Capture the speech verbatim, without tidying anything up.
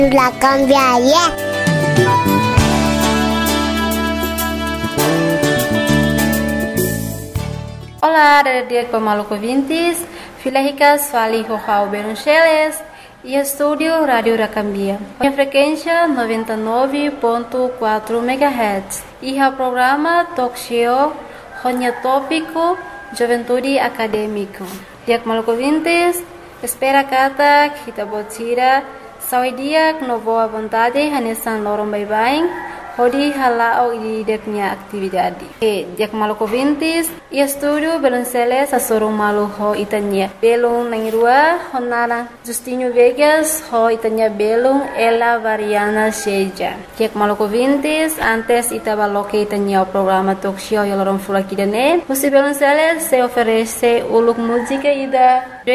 La cambiaria. Olá, dia Maluco ouvintes, Filahicas Fali Rojao Beruncheles e estúdio Rádio Racambia. A frequência noventa e nove ponto quatro megahertz e o programa Talk Show Ronya Tópico Juventude Acadêmico. Dia Maluco ouvintes, espera kata kita botira saudia no boa vontade hanesan lorong bye-bye. Hodi halao di deknya atividade. E dia Maluco ouvintes, e estúdio Belonceles a sorong malu ho itanya. Belong nangirua honara Justinho Vegas ho itanya belong ela variana seja. Dia Maluco ouvintes, antes itabaloke itanya o programa talk show yalorong fulakidane. Você Belonceles se oferece uluk música ida